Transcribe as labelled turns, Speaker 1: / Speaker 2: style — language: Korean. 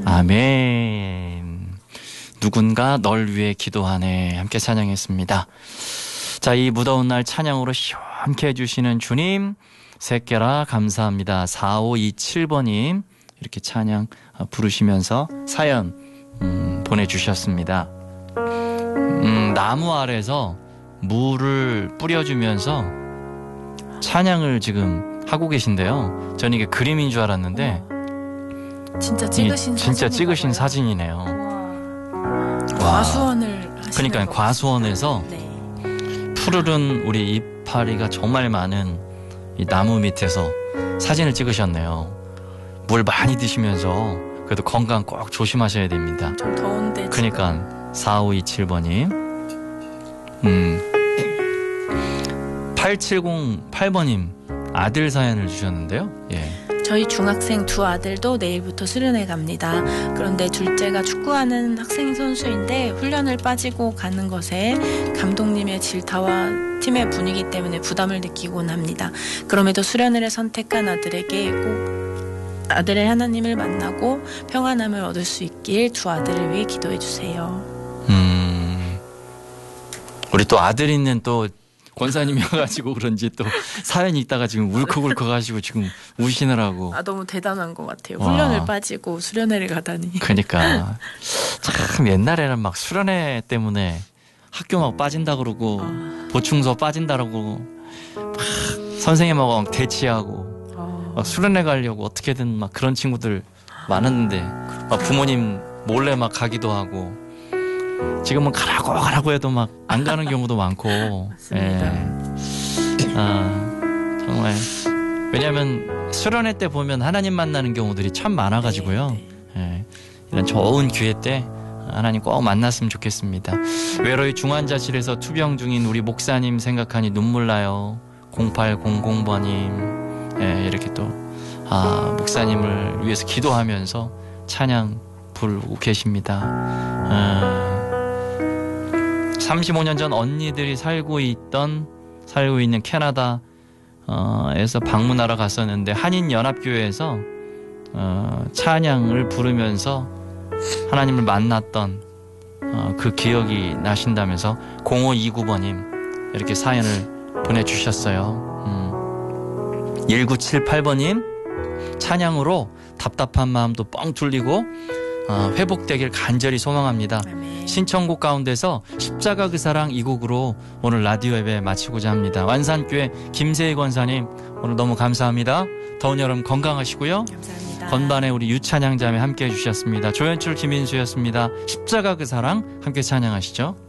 Speaker 1: 아멘. 누군가 널 위해 기도하네. 함께 찬양했습니다. 자, 이 무더운 날 찬양으로 시원케 해주시는 주님 새끼라 감사합니다. 4527번님 이렇게 찬양 부르시면서 사연 보내주셨습니다. 나무 아래서 물을 뿌려주면서 찬양을 지금 하고 계신데요. 저는 이게 그림인 줄 알았는데 진짜 찍으신 사진이네요.
Speaker 2: 과수원을
Speaker 1: 그러니까 과수원에서
Speaker 2: 네.
Speaker 1: 푸르른 우리 이파리가 정말 많은 이 나무 밑에서 사진을 찍으셨네요. 물 많이 드시면서 그래도 건강 꼭 조심하셔야 됩니다.
Speaker 2: 좀 더운데.
Speaker 1: 그러니까 4527번님 8708번님 아들 사연을 주셨는데요. 예.
Speaker 2: 저희 중학생 두 아들도 내일부터 수련회 갑니다. 그런데 둘째가 축구하는 학생 선수인데 훈련을 빠지고 가는 것에 감독님의 질타와 팀의 분위기 때문에 부담을 느끼곤 합니다. 그럼에도 수련회를 선택한 아들에게 꼭 아들의 하나님을 만나고 평안함을 얻을 수 있길 두 아들을 위해 기도해 주세요.
Speaker 1: 우리 또 아들 있는 또 권사님이어가지고 그런지 또 사연이 있다가 지금 울컥울컥 하시고 지금 우시느라고.
Speaker 2: 너무 대단한 것 같아요. 훈련을 빠지고 수련회를 가다니.
Speaker 1: 그러니까 참 옛날에는 막 수련회 때문에 학교 막 빠진다 그러고 보충소 빠진다라고 막 선생님하고 막 대치하고 막 수련회 가려고 어떻게든 막 그런 친구들 많았는데 막 부모님 몰래 막 가기도 하고. 지금은 가라고 해도 막 안 가는 경우도 많고.
Speaker 2: 맞습니다.
Speaker 1: 예. 정말 왜냐하면 수련회 때 보면 하나님 만나는 경우들이 참 많아가지고요.
Speaker 2: 네.
Speaker 1: 예. 이런 좋은 기회 때 하나님 꼭 만났으면 좋겠습니다. 외로이 중환자실에서 투병 중인 우리 목사님 생각하니 눈물 나요. 0800번님 예, 이렇게 또 목사님을 위해서 기도하면서 찬양 부르고 계십니다. 35년 전 언니들이 살고 있는 캐나다에서 방문하러 갔었는데 한인연합교회에서 찬양을 부르면서 하나님을 만났던 그 기억이 나신다면서 0529번님 이렇게 사연을 보내주셨어요. 1978번님 찬양으로 답답한 마음도 뻥 뚫리고 회복되길 간절히 소망합니다. 신청곡 가운데서 십자가 그 사랑 이 곡으로 오늘 라디오 예배 마치고자 합니다. 완산교회 김세희 권사님 오늘 너무 감사합니다. 더운 여름 건강하시고요.
Speaker 2: 감사합니다.
Speaker 1: 건반에 우리 유찬양자매 함께해 주셨습니다. 조연출 김인수였습니다. 십자가 그 사랑 함께 찬양하시죠.